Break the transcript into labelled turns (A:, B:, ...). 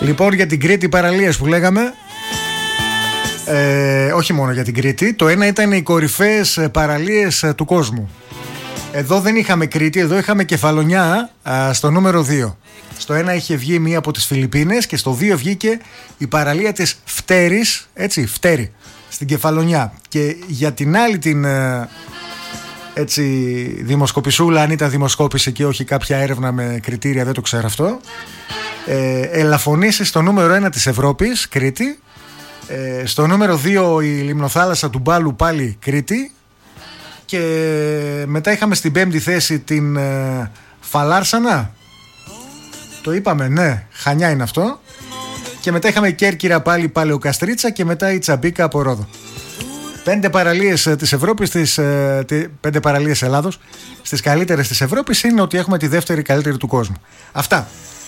A: Λοιπόν, για την Κρήτη, παραλίες που λέγαμε. Όχι μόνο για την Κρήτη. Το ένα ήταν οι κορυφαίες παραλίες του κόσμου. Εδώ δεν είχαμε Κρήτη, εδώ είχαμε Κεφαλονιά στο νούμερο 2. Στο ένα είχε βγει μία από τις Φιλιππίνες και στο 2 βγήκε η παραλία της Φτέρης, έτσι, Φτέρη, στην Κεφαλονιά. Και για την άλλη την έτσι δημοσκοπησούλα, αν ήταν δημοσκόπηση και όχι κάποια έρευνα με κριτήρια, δεν το ξέρω αυτό, ελαφωνήσει στο νούμερο 1 της Ευρώπης, Κρήτη. Στο νούμερο 2 η λιμνοθάλασσα του Μπάλου, πάλι Κρήτη. Και μετά είχαμε στην 5η θέση την Φαλάρσανα. Το είπαμε, ναι, Χανιά είναι αυτό. Και μετά είχαμε Κέρκυρα, πάλι Παλαιοκαστρίτσα. Και μετά η Τσαμπίκα από Ρόδο. 5 παραλίες της Ευρώπης, 5 παραλίες Ελλάδος. Στις καλύτερες της Ευρώπης είναι ότι έχουμε τη δεύτερη καλύτερη του κόσμου. Αυτά.